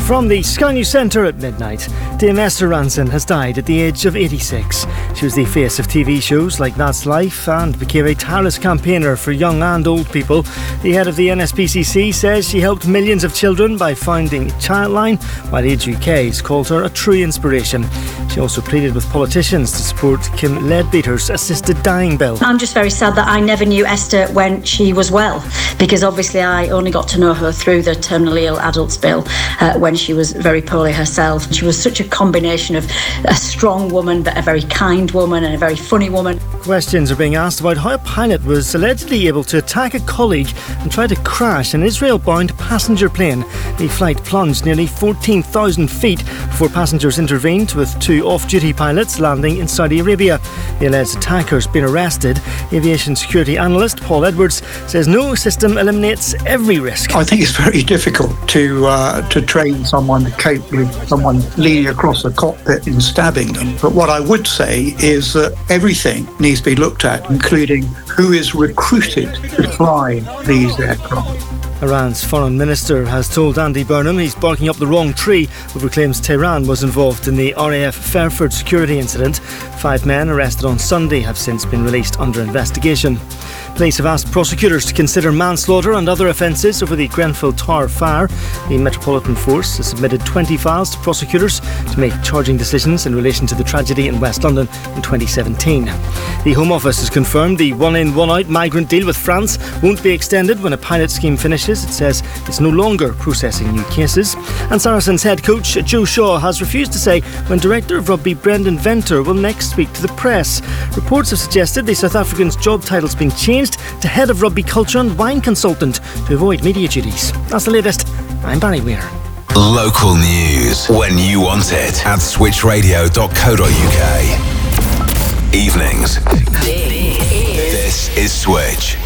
From the Sky News Centre at midnight, Dame Esther Rantzen has died at the age of 86. She was the face of TV shows like That's Life and became a tireless campaigner for young and old people. The head of the NSPCC says she helped millions of children by founding Childline, while Age UK has called her a true inspiration. She also pleaded with politicians to support Kim Leadbeater's assisted dying bill. I'm just very sad that I never knew Esther when she was well, because obviously I only got to know her through the terminally ill adults bill when she was very poorly herself. She was such a combination of a strong woman, but a very kind woman and a very funny woman. Questions are being asked about how a pilot was allegedly able to attack a colleague and try to crash an Israel-bound passenger plane. The flight plunged nearly 14,000 feet before passengers intervened, with two off-duty pilots landing in Saudi Arabia. The alleged attacker's been arrested. Aviation security analyst Paul Edwards says no system eliminates every risk. I think it's very difficult to train someone to cope with someone leaning across a cockpit and stabbing them. But what I would say is that everything needs to be looked at, including who is recruited to fly these aircraft. Iran's foreign minister has told Andy Burnham he's barking up the wrong tree over claims Tehran was involved in the RAF Fairford security incident. 5 men arrested on Sunday have since been released under investigation. Police have asked prosecutors to consider manslaughter and other offences over the Grenfell Tower fire. The Metropolitan Force has submitted 20 files to prosecutors to make charging decisions in relation to the tragedy in West London in 2017. The Home Office has confirmed the one-in, one-out migrant deal with France won't be extended when a pilot scheme finishes. It says it's no longer processing new cases. And Saracens head coach Joe Shaw has refused to say when director of rugby Brendan Venter will next speak to the press. Reports have suggested the South African's job title's been changed to Head of Rugby Culture and Wine Consultant to avoid media duties. That's the latest. I'm Barry Weir. Local news when you want it at switchradio.co.uk. Evenings. This is Switch.